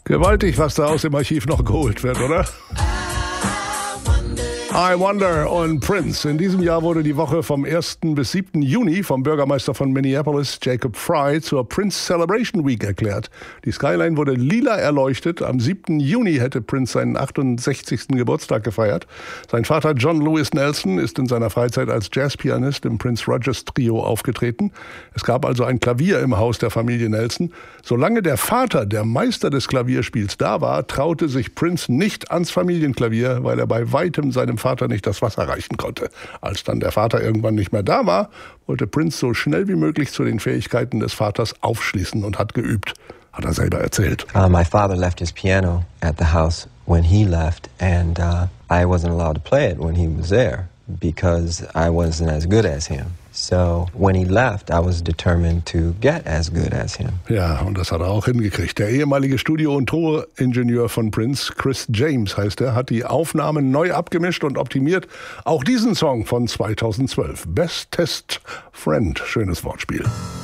Gewaltig, was da aus dem Archiv noch geholt wird, oder? I Wonder und Prince. In diesem Jahr wurde die Woche vom 1. bis 7. Juni vom Bürgermeister von Minneapolis, Jacob Frey, zur Prince Celebration Week erklärt. Die Skyline wurde lila erleuchtet. Am 7. Juni hätte Prince seinen 68. Geburtstag gefeiert. Sein Vater John Lewis Nelson ist in seiner Freizeit als Jazzpianist im Prince Rogers Trio aufgetreten. Es gab also ein Klavier im Haus der Familie Nelson. Solange der Vater, der Meister des Klavierspiels, da war, traute sich Prince nicht ans Familienklavier, weil er bei weitem seinem Vater nicht das Wasser reichen konnte. Als dann der Vater irgendwann nicht mehr da war, wollte Prince so schnell wie möglich zu den Fähigkeiten des Vaters aufschließen und hat geübt. Hat er selber erzählt. My father left his piano at the house when he left, and I wasn't allowed to play it when he was there because I wasn't as good as him. So when he left, I was determined to get as good as him. Ja, und das hat er auch hingekriegt. Der ehemalige Studio- und Toningenieur von Prince, Chris James heißt er, hat die Aufnahmen neu abgemischt und optimiert. Auch diesen Song von 2012, Bestest Friend, schönes Wortspiel.